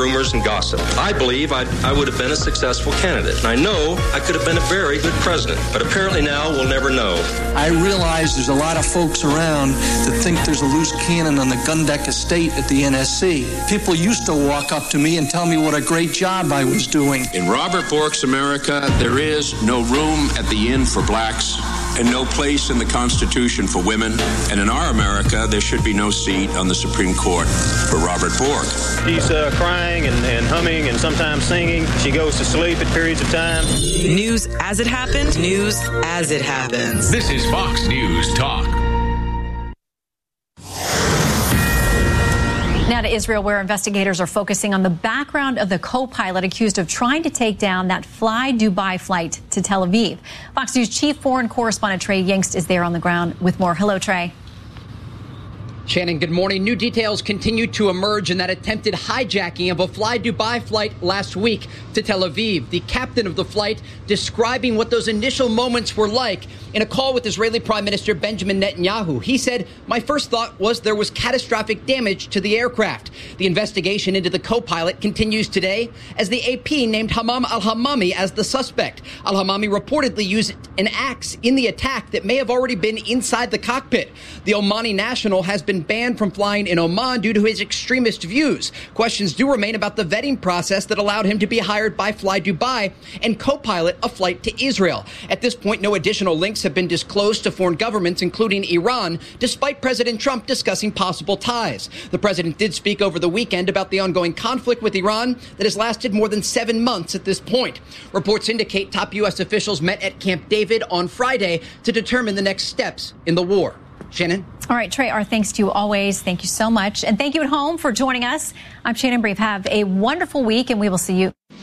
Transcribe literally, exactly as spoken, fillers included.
rumors and gossip. I believe I'd, I would have been a successful candidate, and I know I could have been a very good president, but apparently now we'll never know. I realize there's a lot of folks around that think there's a loose cannon on the Gundeck estate at the N S C. People used to walk up to me and tell me what a great job I was doing. In Robert Bork's America, there is no room at the inn for blacks and no place in the Constitution for women. And in our America, there should be no seat on the Supreme Court for Robert Bork. She's uh, crying and, and humming and sometimes singing. She goes to sleep at periods of time. News as it happened, news as it happens. This is Fox News Talk. Now to Israel, where investigators are focusing on the background of the co-pilot accused of trying to take down that Fly Dubai flight to Tel Aviv. Fox News chief foreign correspondent Trey Yingst is there on the ground with more. Hello, Trey. Shannon, good morning. New details continue to emerge in that attempted hijacking of a Fly Dubai flight last week to Tel Aviv. The captain of the flight describing what those initial moments were like in a call with Israeli Prime Minister Benjamin Netanyahu. He said, "My first thought was there was catastrophic damage to the aircraft." The investigation into the co-pilot continues today as the A P named Hamam al-Hamami as the suspect. Al-Hamami reportedly used an axe in the attack that may have already been inside the cockpit. The Omani national has been banned from flying in Oman due to his extremist views. Questions do remain about the vetting process that allowed him to be hired by Fly Dubai and co-pilot a flight to Israel. At this point, no additional links have been disclosed to foreign governments, including Iran, despite President Trump discussing possible ties. The president did speak over the weekend about the ongoing conflict with Iran that has lasted more than seven months at this point. Reports indicate top U S officials met at Camp David on Friday to determine the next steps in the war. Shannon? All right, Trey, our thanks to you always. Thank you so much. And thank you at home for joining us. I'm Shannon Brief. Have a wonderful week, and we will see you.